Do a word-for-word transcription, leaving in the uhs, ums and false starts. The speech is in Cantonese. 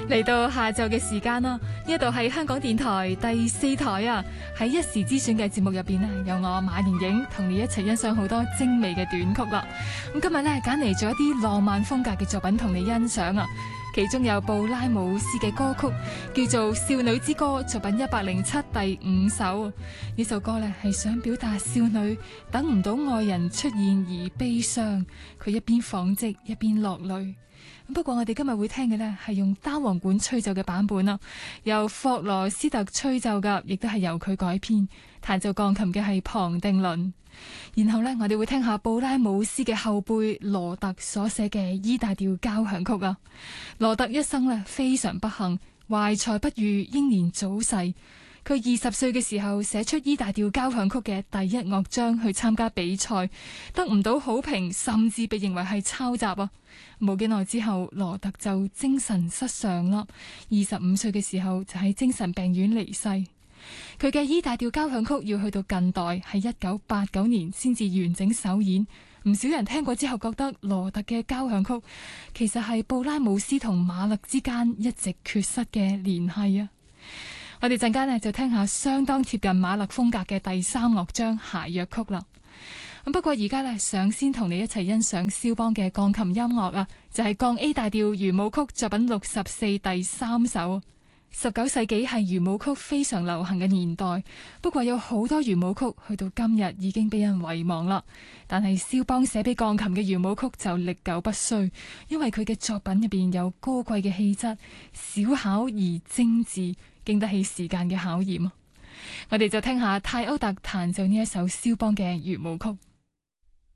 嚟到下晝嘅時間啦，呢度係香港電台第四台啊！喺一時之選嘅節目入邊咧，有我馬連影同你一齊欣賞好多精美嘅短曲啦。咁今日咧揀嚟咗一啲浪漫風格嘅作品同你欣賞啊，其中有布拉姆斯嘅歌曲叫做《少女之歌》，作品一百零七第五首。呢首歌咧係想表達少女等唔到愛人出現而悲傷，佢一邊紡織一邊落淚。不過我哋今日會聽嘅呢係用單簧管吹奏嘅版本啊，由霍羅斯特吹奏噶，亦都係由佢改編。彈奏鋼琴嘅係龐定倫。然後呢，我哋會聽下布拉姆斯嘅後輩羅特所寫嘅 E 大調交響曲啊。羅特一生呢非常不幸，懷才不遇，英年早逝。佢二十歲嘅時候寫出 E 大調交響曲嘅第一樂章去參加比賽，得唔到好評，甚至被認為係抄襲啊！冇幾耐之後，羅特就精神失常啦。二十五歲嘅時候就喺精神病院離世。佢嘅 E 大調交響曲要去到近代，喺一九八九年先至完整首演。唔少人聽過之後覺得羅特嘅交響曲其實係布拉姆斯同馬勒之間一直缺失嘅聯繫啊！我哋陣間呢就聽下相當貼近馬勒風格嘅第三樂章諧謔曲啦。咁不過而家呢，想先同你一齊欣賞肖邦嘅鋼琴音樂啊，就係降 A 大調圓舞曲作品六十四第三首。十九世紀係圓舞曲非常流行嘅年代，不過有好多圓舞曲去到今日已經俾人遺忘啦。但係肖邦寫俾鋼琴嘅圓舞曲就歷久不衰，因為佢嘅作品入邊有高貴嘅氣質，小巧而精緻，經得起時間嘅考驗。我哋就聽下泰歐特彈奏呢一首肖邦嘅圓舞曲。